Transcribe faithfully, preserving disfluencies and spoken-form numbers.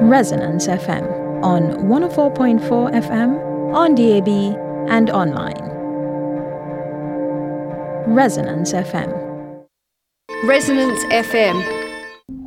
Resonance F M on one oh four point four F M, on D A B and online. Resonance F M. Resonance F M.